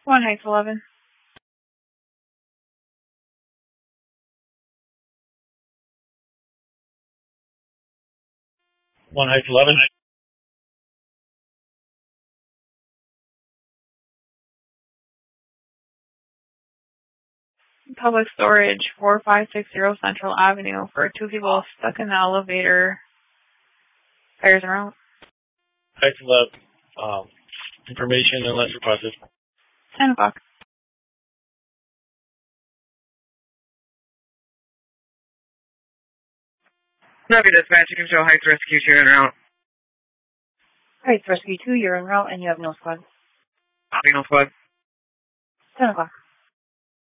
1 Heights 11. One Heights 11. Public storage, 4560 Central Avenue for 2 people stuck in the elevator. Fires en route. Heights 11. Information unless requested. 10 o'clock. Nuggets Dispatch, you can show Heights Rescue 2 en route. Heights Rescue 2, you're en route and you have no squad. No squad. 10 o'clock.